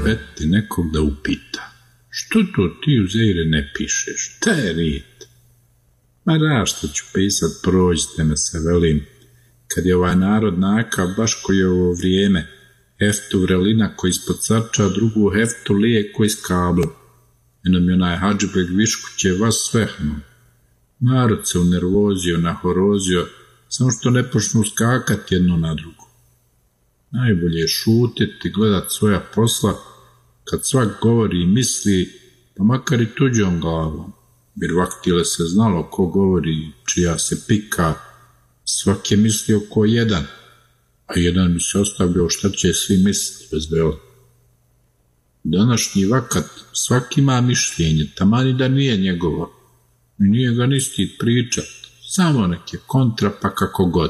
Beti nekog da upita: što to ti u Zeire ne pišeš? Šta je rit? Ma rašta ću pisat, prođite me se, velim. Kad je ovaj narod nakav, baš koji je ovo vrijeme, heftu vrelina koji ispod sarča, drugu heftu lije koji s kabla. Jednom je onaj Hadžibeg Viškuće vas svehnu. Narod se unervozio, nahorozio, samo što ne počnu skakati jedno na drugo. Najbolje je šutiti, gledat svoja posla, kad svak govori i misli, pa makar i tuđom glavom. Jer vaktile se znalo ko govori, čija se pika, svak je mislio ko jedan, a jedan bi se ostavljao šta će svi misliti bez vela. Današnji vakat svak ima mišljenje, taman i da nije njegovo, i nije ga ni stid pričat, samo nek je kontra pa kako god.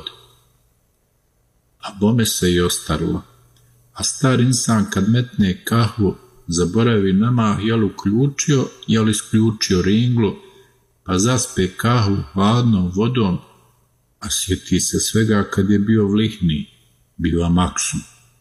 A bome se i ostarilo, a star insan kad metne kahvu, zaboravi namah jel uključio, jel isključio ringlu, pa zaspe kahvu hladnom vodom, a sjeti se svega kad je bio vlihni, biva maksum.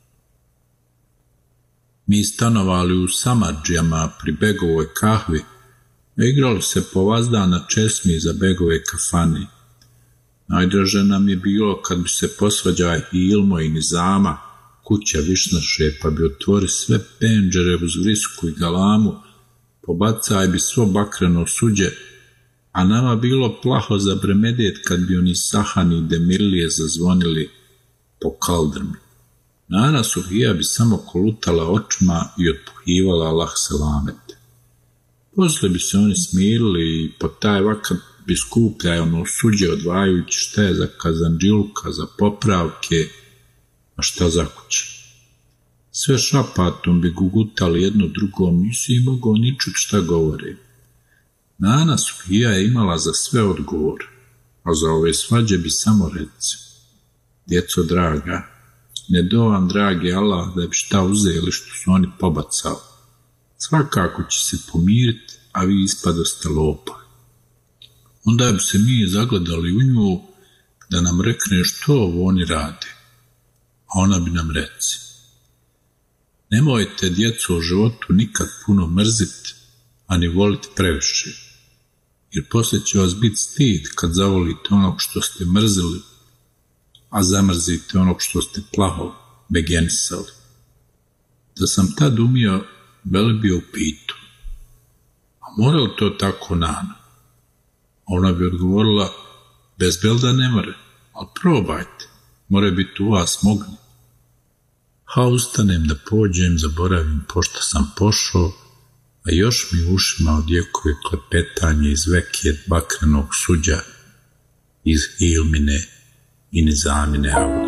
Mi stanovali u Samardžijama pri Begovoj kahvi, a igralo se po vazda na česmi za Begove kafane. Najdraže nam je bilo kad bi se posvađa Ilmo i Nizama, kuća Višnaše, pa bi otvori sve penđere uz vrisku i galamu, pobacaj bi svo bakreno suđe, a nama bilo plaho za bremedet kad bi oni Sahani i Demirlije zazvonili po kaldrmi. Nana Sufija bi samo kolutala očima i otpuhivala Allah selamete. Posle bi se oni smirili i po taj vakat bi skupljali ono suđe odvajajući šta je za kazandžilka, za popravke, a šta za kuće. Sve šapatom bi gugutali jedno drugom, nisi mogao ni čut šta govore. Nana Sufija je imala za sve odgovor, a za ove svađe bi samo reci: djeco draga, ne do vam, dragi Allah, da bi šta uzeli što su oni pobacali. Svakako će se pomiriti, a vi ispadoste lopovi. Onda bi se mi zagledali u nju da nam rekne što ovo oni rade, a ona bi nam reci: nemojte djecu u životu nikad puno mrziti, a ni voliti previše, jer poslije će vas biti stid kad zavolite onog što ste mrzili, a zamrzite onog što ste plaho begenisali. Da sam tad umio, Beli bi upitu: a mora li to tako, Nana? Ona bi odgovorila: bez Belda ne more, ali probajte, more biti u vas mogni. Ha, ustanem da pođem, zaboravim pošto sam pošao, a još mi u ušima odjekuje klepetanje iz vekije bakrenog suđa, iz Ilmine i Nizamine aule.